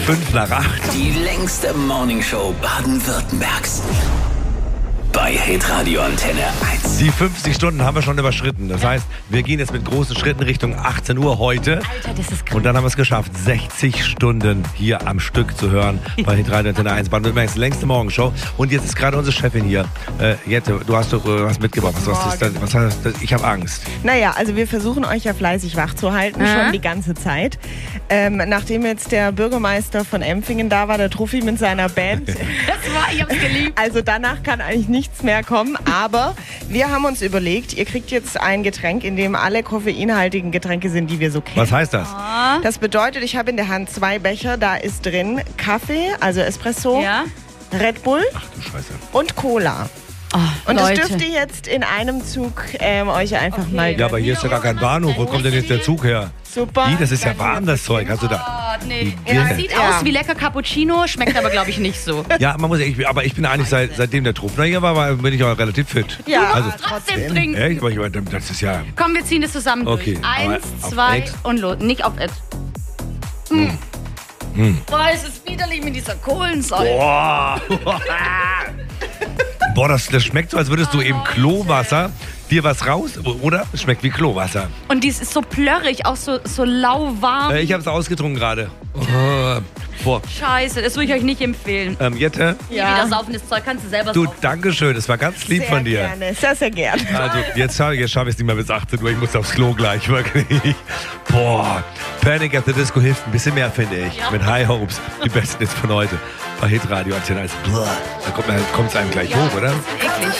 8:05. Die längste Morningshow Baden-Württembergs. Bei Hitradio Antenne 1. Die 50 Stunden haben wir schon überschritten. Das heißt, wir gehen jetzt mit großen Schritten Richtung 18 Uhr heute. Alter, das ist krass. Und dann haben wir es geschafft, 60 Stunden hier am Stück zu hören bei Hitradio Antenne 1. Baden-Württembergs längste Morgenshow. Und jetzt ist gerade unsere Chefin hier. Jette, du hast doch was mitgebracht. Was heißt das? Ich habe Angst. Naja, also wir versuchen euch ja fleißig wach zu halten, schon die ganze Zeit. Nachdem jetzt der Bürgermeister von Empfingen da war, der Truffi mit seiner Band. Ich hab's geliebt. Also danach kann eigentlich nichts mehr kommen, aber wir haben uns überlegt, ihr kriegt jetzt ein Getränk, in dem alle koffeinhaltigen Getränke sind, die wir so kennen. Was heißt das? Das bedeutet, ich habe in der Hand 2 Becher, da ist drin Kaffee, also Espresso, Ja? Red Bull Ach du Scheiße. und Cola. Oh, Und das Leute. dürft ihr jetzt in einem Zug euch einfach mal... Ja, aber hier ist ja gar kein Bahnhof. Wo kommt denn jetzt der Zug her? Super. Wie, das ist ja warm, das Zeug. Hast du da? Oh, nee. Ja. Ja, sieht aus wie lecker Cappuccino, schmeckt aber, glaube ich, nicht so. Ja, aber ich bin eigentlich seitdem der Truppner hier war, bin ich auch relativ fit. Ja, Also, Trotzdem trinken. echt? Aber ich meine, das ist ja... Komm, wir ziehen das zusammen Okay, durch. 1, aber auf 2 Ex? und los. Nicht auf Ed. Boah, es ist widerlich mit dieser Kohlensäure. Boah, das schmeckt so, als würdest du eben Klowasser dir was raus, oder? Es schmeckt wie Klowasser. Und dies ist so plörrig, auch so lauwarm. Ich habe es ausgetrunken gerade. Boah, Scheiße, das würde ich euch nicht empfehlen. Jette, Nie wieder saufendes Zeug, kannst du selber du, saufen. Dankeschön, das war ganz lieb sehr von dir. Gerne, sehr, sehr gerne. Also, jetzt schaffe ich es nicht mehr bis 18 Uhr, ich muss aufs Klo gleich, wirklich. Boah, Panic at the Disco hilft ein bisschen mehr, finde ich. Ja. Mit High Hopes, die besten jetzt von heute. Bei Hitradio Antenne 1. Da kommt es einem gleich hoch, oder? Eklig.